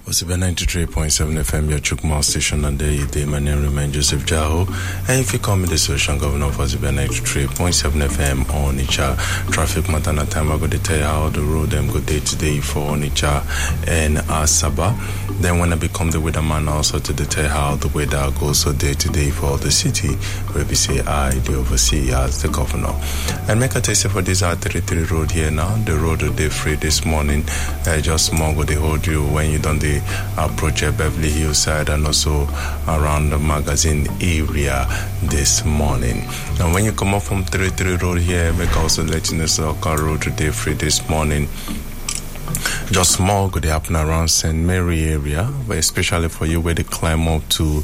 Was it 93.7 FM, your Chukma station, and my name remains Joseph Jaho. And if you call me the Social Governor for 93.7 FM on Onitsha traffic matter time, I'm going to tell you how the road them go day to day for Onitsha and Asaba. Then when I become the weatherman, also to tell you how the weather goes so day to day for the city, where we say I, the overseer, as the governor. And make a taste for this R33 road here now. The road they free this morning. Just small go they hold you when you don't approach Beverly Hills side and also around the magazine area this morning. Now when you come up from 33 road here, make also let you know Soka road today free this morning. Just small could happen around St. Mary area, but especially for you where they climb up to,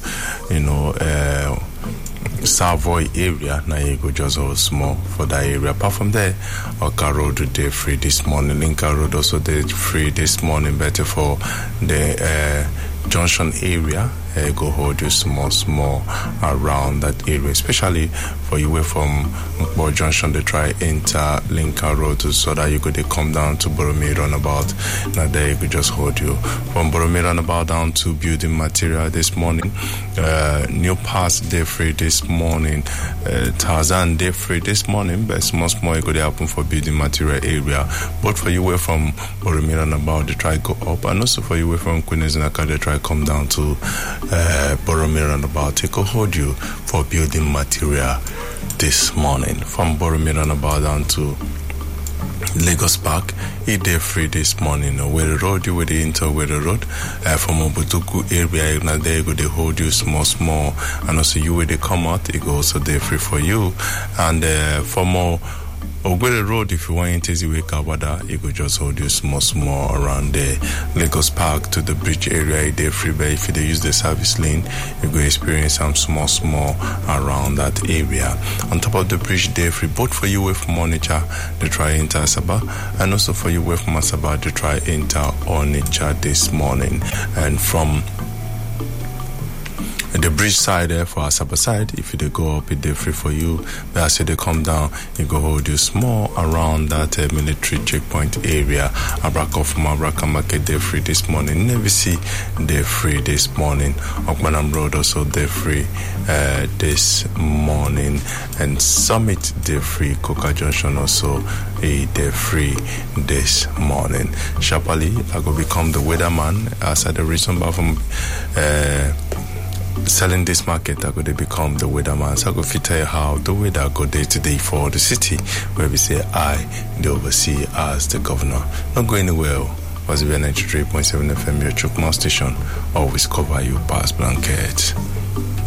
Savoy area, now you go just all small for that area. Apart from there, Oka Road today free this morning. Lincoln Road also day free this morning. Better for the Junction area. Go hold you small around that area, especially for you away from Mkbo Junction. They try enter Lincoln Road so that you could come down to Boromir Runabout. Now there you could just hold you from Boromir Runabout down to building material this morning. New Pass day free this morning. Tarzan day free this morning, but small you could happen for building material area. Both for you away from Boromir Runabout, they try go up, and also for you away from Queen Ezinaka, they try come down to Boromir Runabout. They could hold you for building material this morning. From Boromir Runabout down to Lagos Park, it day free this morning. Where the road you with the where the road from Obutuku area, now there you go they hold you small, and also you where they come out, it go also day free for you. And for more Ogwere Road, if you want to wake Kabada, you could just hold you small around the Lagos Park to the bridge area. They free, but if you use the service lane, you go experience some small around that area. On top of the bridge, they free both for you away from Onitsha, they try enter Asaba, and also for you away from Asaba, they try enter Onitsha this morning. And from the bridge side there for Asaba side, if you go up, it's free for you. But as they come down, you go hold you small around that military checkpoint area. Abraka from Abraka Market, they're free this morning. Navy Sea, they're free this morning. Okmanam Road also, they're free this morning. And Summit, they're free. Coca Junction also, they're free this morning. Sharply, I go become the weatherman as at the reason from selling this market, I could become the weatherman. So I could tell you how the weather go day to day for the city, where we say I, the overseer, as the governor. Not going anywhere. Was 93.7 FM, your Chukma station, always cover you past blanket.